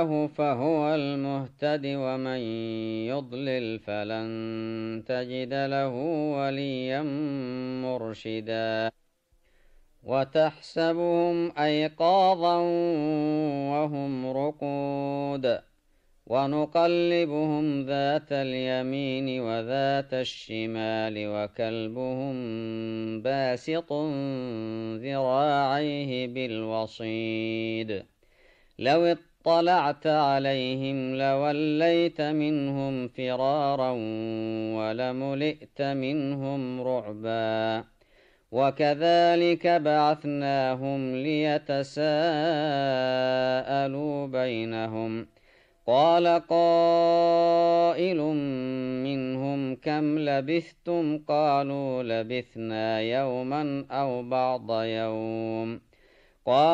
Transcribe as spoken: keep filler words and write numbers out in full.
فهو المهتد ومن يضلل فلن تجد له وليا مرشدا وتحسبهم أيقاظا وهم رقود ونقلبهم ذات اليمين وذات الشمال وكلبهم باسط ذراعيه بالوصيد لو اطلعت عليهم لوليت منهم فرارا ولملئت منهم رعبا وكذلك بعثناهم ليتساءلوا بينهم قال قائل منهم كم لبثتم قالوا لبثنا يوما أو بعض يوم قال